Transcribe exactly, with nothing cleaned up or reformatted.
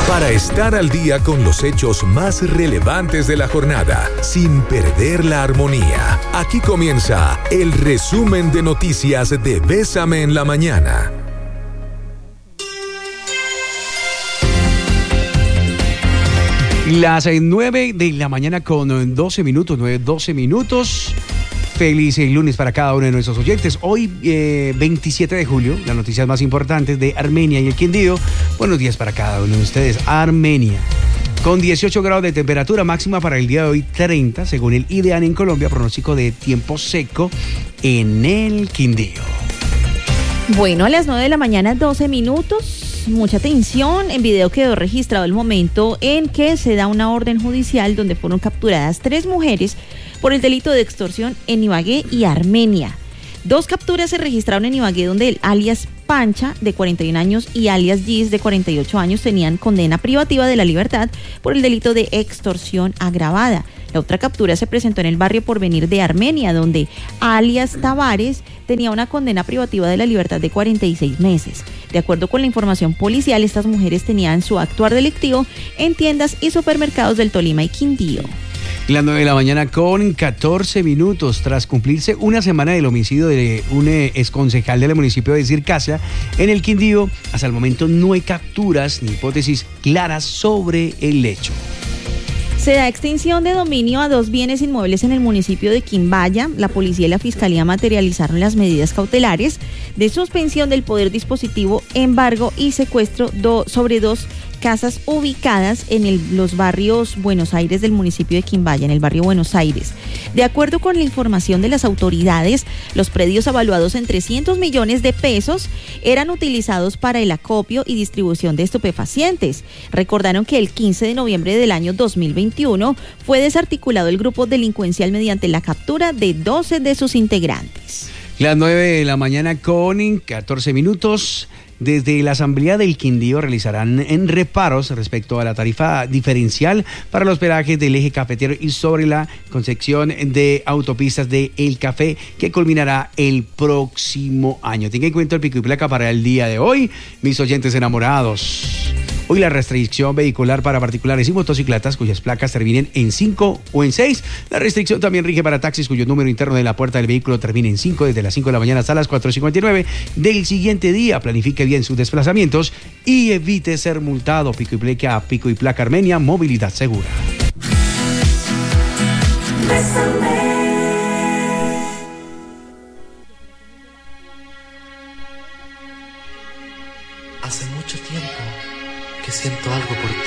Para estar al día con los hechos más relevantes de la jornada, sin perder la armonía. Aquí comienza el resumen de noticias de Bésame en la Mañana. Las nueve de la mañana con doce minutos, nueve, doce minutos. Feliz lunes para cada uno de nuestros oyentes. Hoy, eh, veintisiete de julio, las noticias más importantes de Armenia y el Quindío. Buenos días para cada uno de ustedes. Armenia, con dieciocho grados de temperatura, máxima para el día de hoy treinta, según el IDEAN en Colombia, pronóstico de tiempo seco en el Quindío. Bueno, a las nueve de la mañana, doce minutos. Mucha atención, en video quedó registrado el momento en que se da una orden judicial donde fueron capturadas tres mujeres por el delito de extorsión en Ibagué y Armenia. Dos capturas se registraron en Ibagué donde el alias Pancha, de cuarenta y un años, y alias Gis, de cuarenta y ocho años, tenían condena privativa de la libertad por el delito de extorsión agravada. La otra captura se presentó en el barrio Porvenir de Armenia, donde alias Tavares tenía una condena privativa de la libertad de cuarenta y seis meses. De acuerdo con la información policial, estas mujeres tenían su actuar delictivo en tiendas y supermercados del Tolima y Quindío. Las nueve de la mañana con catorce minutos, tras cumplirse una semana del homicidio de un exconcejal del municipio de Circasia en el Quindío, hasta el momento no hay capturas ni hipótesis claras sobre el hecho. Se da extinción de dominio a dos bienes inmuebles en el municipio de Quimbaya. La policía y la fiscalía materializaron las medidas cautelares de suspensión del poder dispositivo, embargo y secuestro do, sobre dos casas ubicadas en el, los barrios Buenos Aires del municipio de Quimbaya, en el barrio Buenos Aires. De acuerdo con la información de las autoridades, los predios evaluados en trescientos millones de pesos eran utilizados para el acopio y distribución de estupefacientes. Recordaron que el quince de noviembre del año dos mil veintiuno fue desarticulado el grupo delincuencial mediante la captura de doce de sus integrantes. Las nueve de la mañana con catorce minutos. Desde la Asamblea del Quindío realizarán en reparos respecto a la tarifa diferencial para los peajes del eje cafetero y sobre la concepción de autopistas de El Café, que culminará el próximo año. Tenga en cuenta el pico y placa para el día de hoy, mis oyentes enamorados. Hoy la restricción vehicular para particulares y motocicletas cuyas placas terminen en cinco o en seis. La restricción también rige para taxis cuyo número interno de la puerta del vehículo termine en cinco, desde las cinco de la mañana hasta las cuatro cincuenta y nueve del siguiente día. Planifique bien sus desplazamientos y evite ser multado. Pico y placa, pico y placa Armenia, movilidad segura. Hace mucho tiempo que siento algo por ti.